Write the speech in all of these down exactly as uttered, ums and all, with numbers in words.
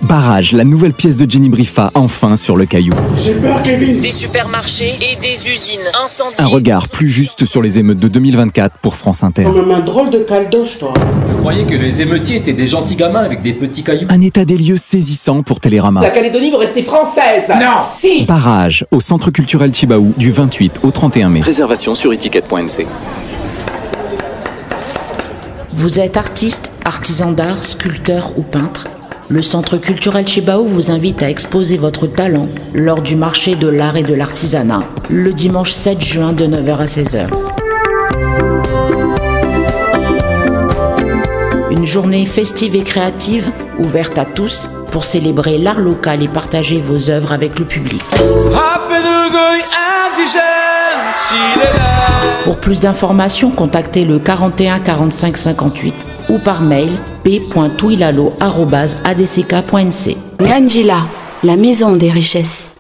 Barrage, la nouvelle pièce de Jenny Brifa, enfin sur le Caillou. J'ai peur, Kevin. Des supermarchés et des usines incendiées. Un regard plus juste sur les émeutes de deux mille vingt-quatre pour France Inter. T'as même un drôle de caldoche, toi. Vous croyez que les émeutiers étaient des gentils gamins avec des petits cailloux? Un état des lieux saisissant pour Télérama. La Calédonie va rester française. Non. Si. Barrage, au Centre culturel Chibaou, du vingt-huit au trente et un mai. Réservation sur etiquette point n c. Vous êtes artiste, artisan d'art, sculpteur ou peintre? Le Centre culturel Chibaou vous invite à exposer votre talent lors du marché de l'art et de l'artisanat, le dimanche sept juin de neuf heures à seize heures. Une journée festive et créative, ouverte à tous, pour célébrer l'art local et partager vos œuvres avec le public. Pour plus d'informations, contactez le quarante et un quarante-cinq cinquante-huit ou par mail p point touilalo arobase a d c k point n c. Ngandjila, la maison des richesses.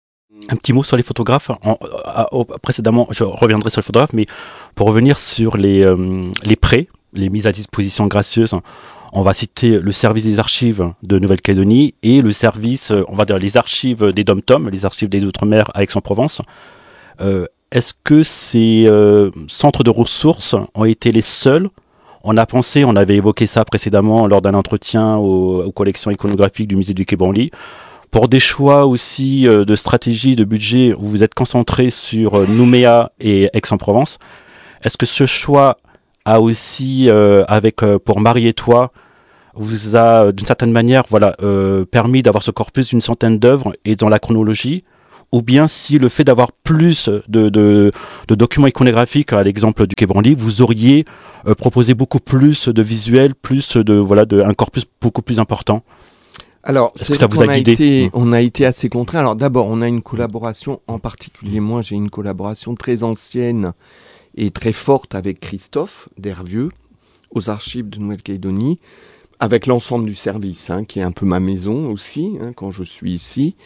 Un petit mot sur les photographes. En, à, à, précédemment, je reviendrai sur les photographes, mais pour revenir sur les, euh, les prêts, les mises à disposition gracieuses, on va citer le service des archives de Nouvelle-Calédonie et le service, on va dire les archives des Dom-Tom, les archives des Outre-mer à Aix-en-Provence. Euh, est-ce que ces euh, centres de ressources ont été les seuls? On a pensé, on avait évoqué ça précédemment lors d'un entretien aux, aux collections iconographiques du musée du Quai Branly. Pour des choix aussi euh, de stratégie, de budget, où vous êtes concentré sur euh, Nouméa et Aix-en-Provence, est-ce que ce choix a aussi, euh, avec euh, pour Marie et toi, vous a d'une certaine manière voilà, euh, permis d'avoir ce corpus d'une centaine d'œuvres et dans la chronologie? Ou bien si le fait d'avoir plus de, de, de documents iconographiques, à l'exemple du Quai Branly, vous auriez euh, proposé beaucoup plus de visuels, plus de voilà, de, un corpus beaucoup plus important? Alors, Est-ce c'est que ça vous qu'on a a guidé? été, on a été assez contraints. Alors d'abord, on a une collaboration, en particulier moi, j'ai une collaboration très ancienne et très forte avec Christophe Dervieux, aux archives de Nouvelle-Calédonie, avec l'ensemble du service, hein, qui est un peu ma maison aussi, hein, quand je suis ici.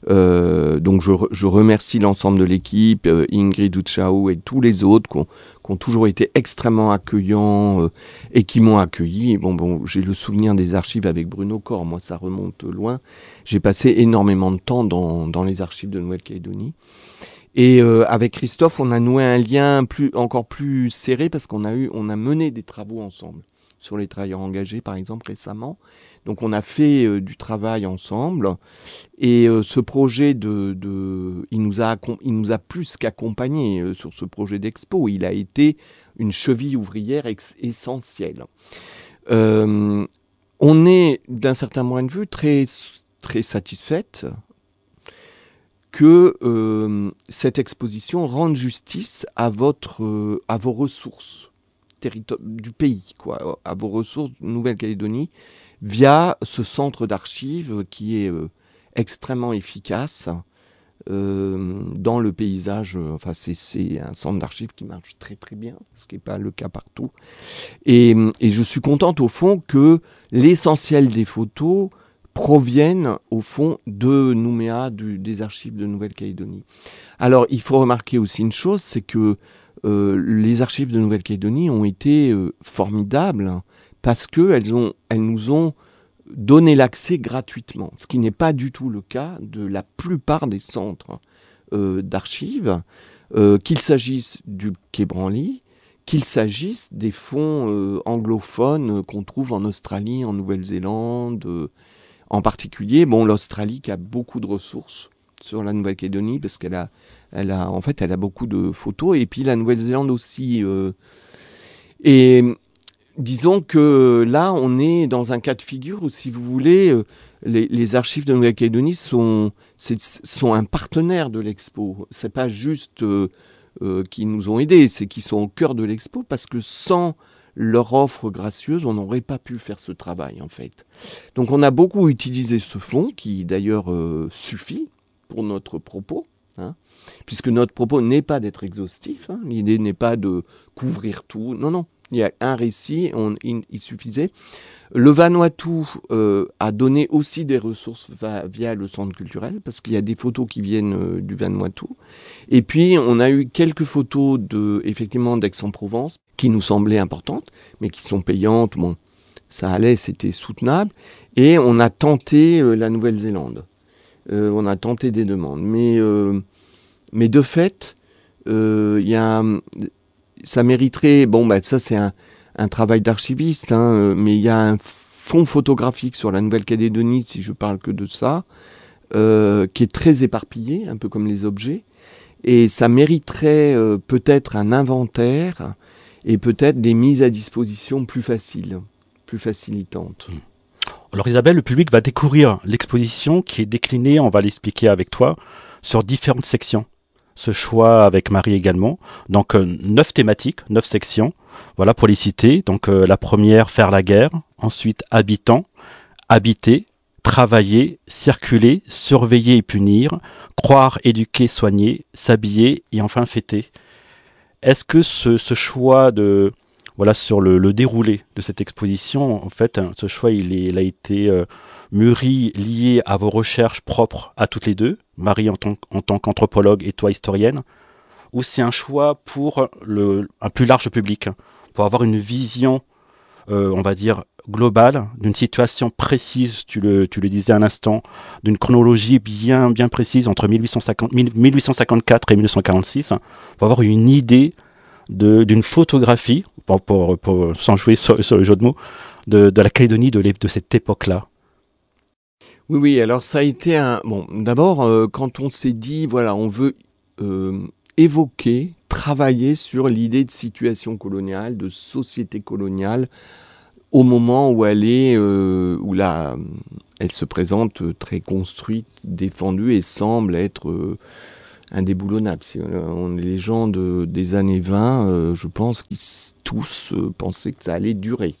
Euh, donc je, je remercie l'ensemble de l'équipe, euh, Ingrid Uchao et tous les autres qui ont, qui ont toujours été extrêmement accueillants euh, et qui m'ont accueilli. Et bon, bon, j'ai le souvenir des archives avec Bruno Corre, moi ça remonte loin. J'ai passé énormément de temps dans, dans les archives de Nouvelle-Calédonie. Et euh, avec Christophe, on a noué un lien plus, encore plus serré parce qu'on a eu, on a mené des travaux ensemble sur les travailleurs engagés, par exemple, récemment. Donc, on a fait euh, du travail ensemble. Et euh, ce projet, de, de, il, nous a, il nous a plus qu'accompagnés euh, sur ce projet d'expo. Il a été une cheville ouvrière ex- essentielle. Euh, on est, d'un certain point de vue, très, très satisfaite que euh, cette exposition rende justice à, votre, euh, à vos ressources du pays, quoi, à vos ressources de Nouvelle-Calédonie, via ce centre d'archives qui est euh, extrêmement efficace euh, dans le paysage. Enfin, c'est, c'est un centre d'archives qui marche très très bien, ce qui n'est pas le cas partout. Et, et je suis contente au fond que l'essentiel des photos proviennent au fond de Nouméa, du, des archives de Nouvelle-Calédonie. Alors, il faut remarquer aussi une chose, c'est que Euh, les archives de Nouvelle-Calédonie ont été euh, formidables parce qu'elles ont, elles nous ont donné l'accès gratuitement, ce qui n'est pas du tout le cas de la plupart des centres euh, d'archives, euh, qu'il s'agisse du Quai Branly, qu'il s'agisse des fonds euh, anglophones qu'on trouve en Australie, en Nouvelle-Zélande, euh, en particulier, bon, l'Australie qui a beaucoup de ressources sur la Nouvelle-Calédonie parce qu'elle a, elle a, en fait, elle a beaucoup de photos, et puis la Nouvelle-Zélande aussi. Euh, et disons que là, on est dans un cas de figure où, si vous voulez, euh, les, les archives de Nouvelle-Calédonie sont, c'est, sont un partenaire de l'expo. C'est pas juste euh, euh, qu'ils nous ont aidés, c'est qu'ils sont au cœur de l'expo, parce que sans leur offre gracieuse, on n'aurait pas pu faire ce travail, en fait. Donc, on a beaucoup utilisé ce fonds, qui d'ailleurs euh, suffit pour notre propos, hein, puisque notre propos n'est pas d'être exhaustif, hein, l'idée n'est pas de couvrir tout, non, non, il y a un récit, on, il, il suffisait. Le Vanuatu euh, a donné aussi des ressources va, via le centre culturel, parce qu'il y a des photos qui viennent euh, du Vanuatu, et puis on a eu quelques photos de, effectivement, d'Aix-en-Provence, qui nous semblaient importantes, mais qui sont payantes, bon. ça allait, c'était soutenable. Et on a tenté euh, la Nouvelle-Zélande. Euh, on a tenté des demandes. Mais, euh, mais de fait, euh, y a, ça mériterait... Bon, bah, ça, c'est un, un travail d'archiviste, hein, mais il y a un fonds photographique sur la Nouvelle-Calédonie, si je parle que de ça, euh, qui est très éparpillé, un peu comme les objets. Et ça mériterait euh, peut-être un inventaire et peut-être des mises à disposition plus faciles, plus facilitantes. Alors Isabelle, le public va découvrir l'exposition qui est déclinée, on va l'expliquer avec toi, sur différentes sections. Ce choix avec Marie également. Donc euh, neuf thématiques, neuf sections. Voilà pour les citer. Donc euh, la première, faire la guerre. Ensuite, habitants, habiter, travailler, circuler, surveiller et punir, croire, éduquer, soigner, s'habiller et enfin fêter. Est-ce que ce, ce choix de voilà sur le, le déroulé de cette exposition, en fait, hein, ce choix il, est, il a été euh, mûri, lié à vos recherches propres à toutes les deux, Marie en tant, en tant qu'anthropologue et toi historienne, ou c'est un choix pour le, un plus large public, pour avoir une vision, euh, on va dire, globale, d'une situation précise, tu le, tu le disais à l'instant, d'une chronologie bien, bien précise entre mille huit cent cinquante, mille huit cent cinquante-quatre et mille neuf cent quarante-six, pour avoir une idée de, d'une photographie, pour, pour, pour, sans jouer sur, sur le jeu de mots, de, de la Calédonie de, de cette époque-là. Oui, oui, alors ça a été un... Bon, d'abord, euh, quand on s'est dit, voilà, on veut euh, évoquer, travailler sur l'idée de situation coloniale, de société coloniale, au moment où elle est, euh, où là, elle se présente très construite, défendue et semble être euh, indéboulonnable. Si on est les gens de, des années vingt, euh, je pense qu'ils tous euh, pensaient que ça allait durer.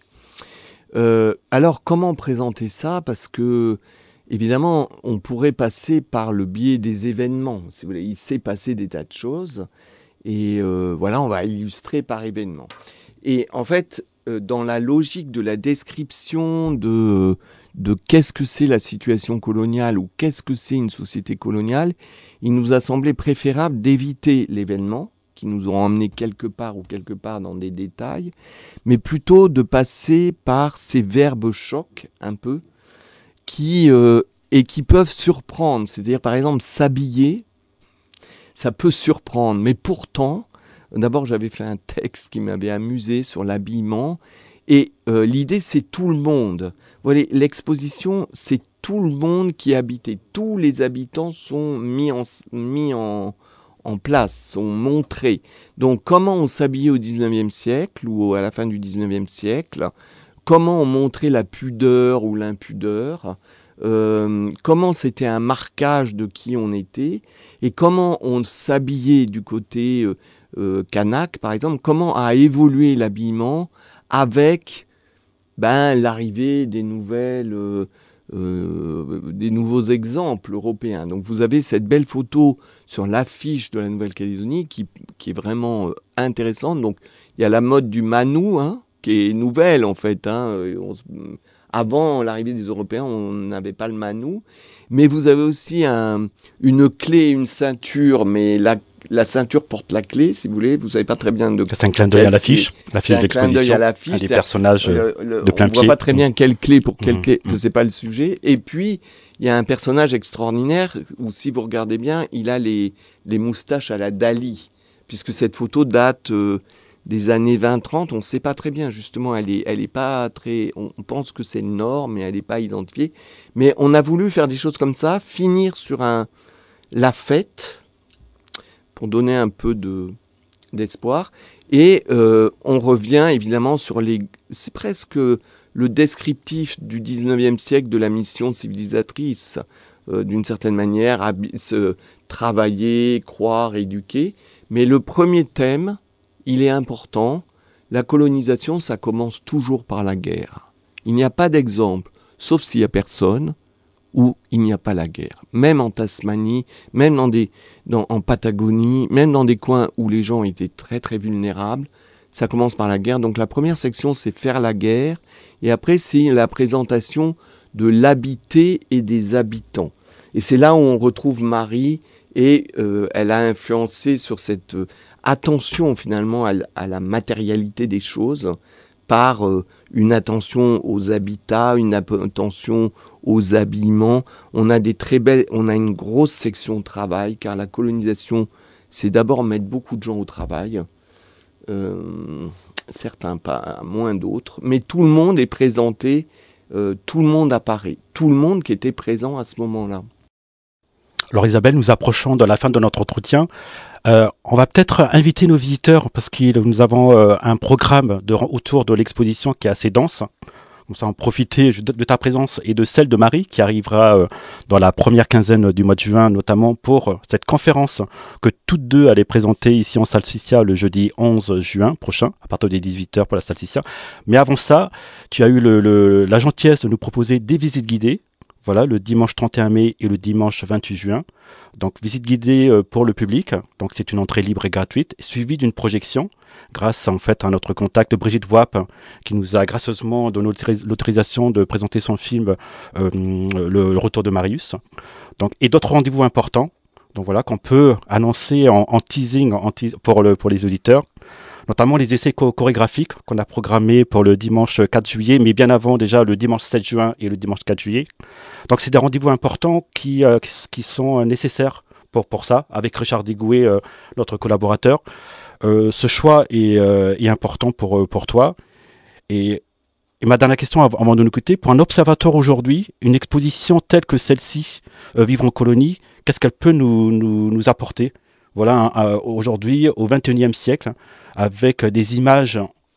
Euh, alors, comment présenter ça ? Parce que, évidemment, on pourrait passer par le biais des événements. Si vous voulez, il s'est passé des tas de choses. Et euh, voilà, on va illustrer par événement. Et en fait, euh, dans la logique de la description de, de qu'est-ce que c'est la situation coloniale ou qu'est-ce que c'est une société coloniale, il nous a semblé préférable d'éviter l'événement, qui nous ont emmenés quelque part ou quelque part dans des détails, mais plutôt de passer par ces verbes chocs, un peu, qui, euh, et qui peuvent surprendre. C'est-à-dire, par exemple, s'habiller, ça peut surprendre, mais pourtant, d'abord, j'avais fait un texte qui m'avait amusé sur l'habillement, et euh, l'idée, c'est tout le monde. Vous voyez, l'exposition, c'est tout le monde qui habitait. Tous les habitants sont mis en, mis en, en place, sont montrés. Donc, comment on s'habillait au dix-neuvième siècle, ou à la fin du dix-neuvième siècle, comment on montrait la pudeur ou l'impudeur, Euh, comment c'était un marquage de qui on était, et comment on s'habillait du côté euh, euh, kanak, par exemple, comment a évolué l'habillement avec ben, l'arrivée des nouvelles, euh, euh, des nouveaux exemples européens. Donc vous avez cette belle photo sur l'affiche de la Nouvelle-Calédonie qui, qui est vraiment euh, intéressante. Donc il y a la mode du manou, hein, qui est nouvelle en fait, hein, on se, avant l'arrivée des Européens, on n'avait pas le manou. Mais vous avez aussi un, une clé, une ceinture, mais la, la ceinture porte la clé, si vous voulez. Vous ne savez pas très bien de... C'est un clin d'œil à l'affiche, l'affiche de l'exposition. C'est un clin d'œil à l'affiche. Des personnages le, le, de plein pied. On ne voit pas très bien quelle clé pour quelle mmh. clé. Ce n'est pas le sujet. Et puis, il y a un personnage extraordinaire où, si vous regardez bien, il a les, les moustaches à la Dali. Puisque cette photo date... Euh, des années vingt trente, on ne sait pas très bien, justement, elle est, elle est pas très... On pense que c'est le Nord, mais elle n'est pas identifiée. Mais on a voulu faire des choses comme ça, finir sur un, la fête, pour donner un peu de, d'espoir. Et euh, on revient, évidemment, sur les... C'est presque le descriptif du dix-neuvième siècle de la mission civilisatrice, euh, d'une certaine manière, à, se travailler, croire, éduquer. Mais le premier thème... il est important, la colonisation, ça commence toujours par la guerre. Il n'y a pas d'exemple, sauf s'il n'y a personne, où il n'y a pas la guerre. Même en Tasmanie, même dans des, dans, en Patagonie, même dans des coins où les gens étaient très très vulnérables, ça commence par la guerre. Donc la première section, c'est faire la guerre, et après c'est la présentation de l'habité et des habitants. Et c'est là où on retrouve Marie, et euh, elle a influencé sur cette... Euh, attention finalement à, à la matérialité des choses par euh, une attention aux habitats, une attention aux habillements. On a des très belles, on a une grosse section de travail, car la colonisation, c'est d'abord mettre beaucoup de gens au travail. Euh, certains pas, moins d'autres, mais tout le monde est présenté, euh, tout le monde apparaît, tout le monde qui était présent à ce moment-là. Alors Isabelle, nous approchons de la fin de notre entretien. Euh, on va peut-être inviter nos visiteurs parce que nous avons euh, un programme de, autour de l'exposition qui est assez dense. Comme ça, en profiter de ta présence et de celle de Marie qui arrivera euh, dans la première quinzaine du mois de juin, notamment pour euh, cette conférence que toutes deux allaient présenter ici en Salsicia le jeudi onze juin prochain, à partir des dix-huit heures pour la Salsicia. Mais avant ça, tu as eu le, le, la gentillesse de nous proposer des visites guidées. Voilà, le dimanche trente et un mai et le dimanche vingt-huit juin. Donc, visite guidée euh, pour le public. Donc, c'est une entrée libre et gratuite, suivie d'une projection, grâce en fait à notre contact Brigitte Wapp, qui nous a gracieusement donné l'autorisation de présenter son film euh, le, le Retour de Marius. Donc, et d'autres rendez-vous importants. Donc voilà, qu'on peut annoncer en, en teasing en teas pour, le, pour les auditeurs. Notamment les essais cho chorégraphiques qu'on a programmés pour le dimanche quatre juillet, mais bien avant déjà le dimanche sept juin et le dimanche quatre juillet. Donc c'est des rendez-vous importants qui, euh, qui sont nécessaires pour, pour ça, avec Richard Digoué, euh, notre collaborateur. Euh, ce choix est, euh, est important pour, pour toi. Et, et ma dernière question avant de nous quitter, pour un observateur aujourd'hui, une exposition telle que celle-ci, euh, Vivre en colonie, qu'est-ce qu'elle peut nous, nous, nous apporter ? Voilà, euh, aujourd'hui, au vingt et unième siècle, avec des images,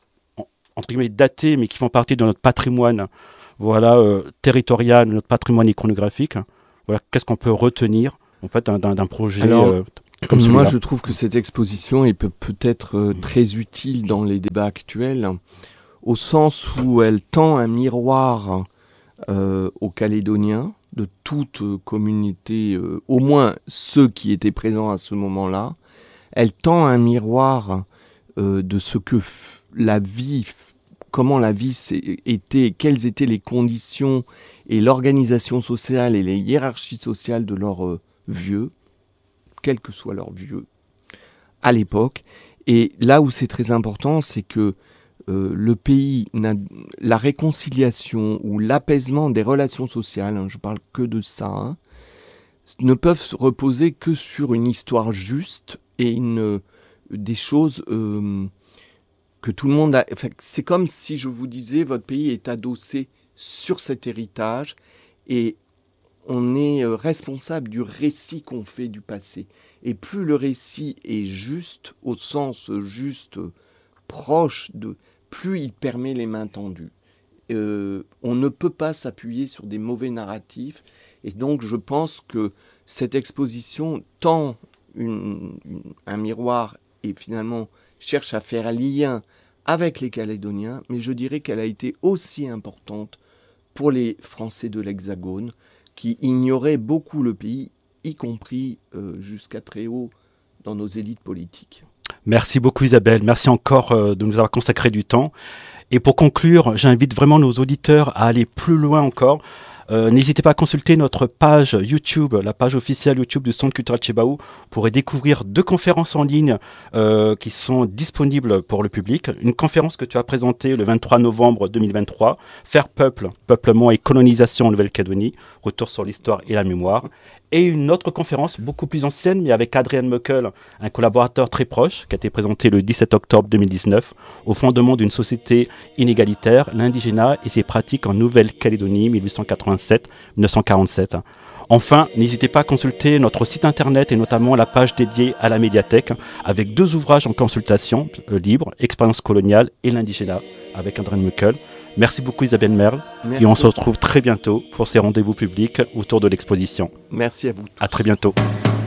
entre guillemets, datées, mais qui font partie de notre patrimoine, voilà, euh, territorial, notre patrimoine iconographique. Voilà, qu'est-ce qu'on peut retenir, en fait, d'un projet Alors, euh, comme celui-là ? Moi, je trouve que cette exposition est peut, peut être euh, très utile dans les débats actuels, au sens où elle tend un miroir euh, aux Calédoniens, de toute communauté, euh, au moins ceux qui étaient présents à ce moment-là. Elle tend un miroir euh, de ce que f la vie, comment la vie était, quelles étaient les conditions et l'organisation sociale et les hiérarchies sociales de leurs euh, vieux, quel que soit leur vieux, à l'époque. Et là où c'est très important, c'est que Euh, le pays, la réconciliation ou l'apaisement des relations sociales, hein, je parle que de ça, hein, ne peuvent reposer que sur une histoire juste et une, des choses euh, que tout le monde a... Enfin, c'est comme si je vous disais, votre pays est adossé sur cet héritage et on est responsable du récit qu'on fait du passé. Et plus le récit est juste, au sens juste, proche de... plus il permet les mains tendues. Euh, on ne peut pas s'appuyer sur des mauvais narratifs. Et donc, je pense que cette exposition tend une, une, un miroir et finalement cherche à faire un lien avec les Calédoniens, mais je dirais qu'elle a été aussi importante pour les Français de l'Hexagone, qui ignoraient beaucoup le pays, y compris euh, jusqu'à très haut dans nos élites politiques. Merci beaucoup Isabelle, merci encore euh, de nous avoir consacré du temps. Et pour conclure, j'invite vraiment nos auditeurs à aller plus loin encore. Euh, N'hésitez pas à consulter notre page YouTube, la page officielle YouTube du Centre culturel Tjibaou, pour y découvrir deux conférences en ligne euh, qui sont disponibles pour le public. Une conférence que tu as présentée le vingt-trois novembre deux mille vingt-trois, Faire peuple, peuplement et colonisation en Nouvelle-Calédonie, retour sur l'histoire et la mémoire. Et une autre conférence beaucoup plus ancienne, mais avec Adrien Meukel, un collaborateur très proche, qui a été présentée le dix-sept octobre deux mille dix-neuf, au fondement d'une société inégalitaire, l'indigénat et ses pratiques en Nouvelle-Calédonie mille huit cent quatre-vingt-sept à mille neuf cent quarante-sept. Enfin, n'hésitez pas à consulter notre site internet et notamment la page dédiée à la médiathèque, avec deux ouvrages en consultation euh, libre, Expérience coloniale et l'indigénat, avec Adrien Meukel. Merci beaucoup Isabelle Merle. Merci. Et on se retrouve très bientôt pour ces rendez-vous publics autour de l'exposition. Merci à vous tous. À très bientôt.